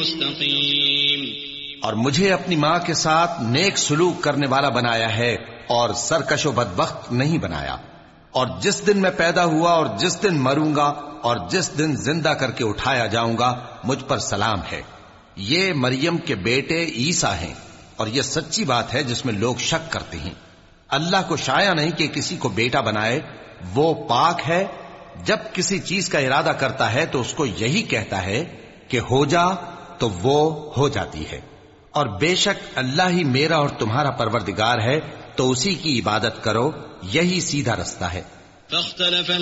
मुस्तकीम। और मुझे अपनी माँ के साथ नेक सुलूक करने वाला बनाया है और सरकशो बदबख्त नहीं बनाया। और जिस दिन मैं पैदा हुआ और जिस दिन मरूंगा और जिस दिन जिंदा करके उठाया जाऊंगा, मुझ पर सलाम है। ये मरियम के बेटे ईसा हैं और यह सच्ची बात है जिसमें लोग शक करते हैं। अल्लाह को शाया नहीं कि किसी को बेटा बनाए, वो पाक है। जब किसी चीज का इरादा करता है तो उसको यही कहता है कि हो जा, तो वो हो जाती है। और बेशक अल्लाह ही मेरा और तुम्हारा परवरदिगार है, तो उसी की इबादत करो, यही सीधा रास्ता है।